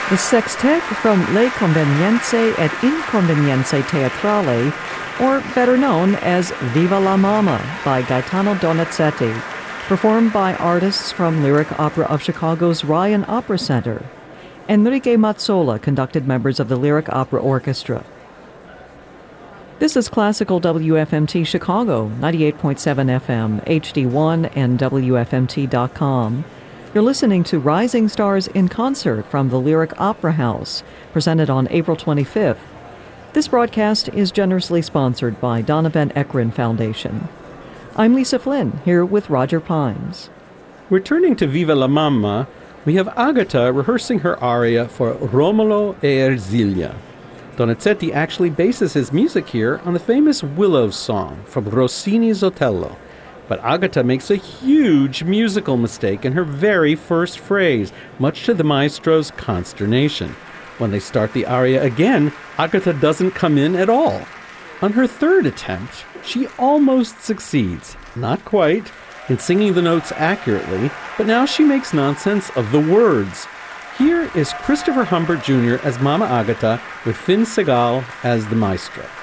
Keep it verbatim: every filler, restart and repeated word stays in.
The sextet from Le Convenienze et Inconvenienze Teatrale, or better known as Viva la Mama by Gaetano Donizetti, performed by artists from Lyric Opera of Chicago's Ryan Opera Center. Enrique Mazzola conducted members of the Lyric Opera Orchestra. This is Classical W F M T Chicago, ninety-eight point seven F M, H D one, and W F M T dot com. You're listening to Rising Stars in Concert from the Lyric Opera House, presented on April twenty-fifth. This broadcast is generously sponsored by Donovan Ekron Foundation. I'm Lisa Flynn, here with Roger Pines. Returning to Viva la Mamma, we have Agata rehearsing her aria for Romolo e Ersilia. Donizetti actually bases his music here on the famous Willow song from Rossini's Otello. But Agata makes a huge musical mistake in her very first phrase, much to the maestro's consternation. When they start the aria again, Agata doesn't come in at all. On her third attempt, she almost succeeds, not quite, in singing the notes accurately, but now she makes nonsense of the words. Here is Christopher Humbert Junior as Mama Agata with Finn Segal as the maestro.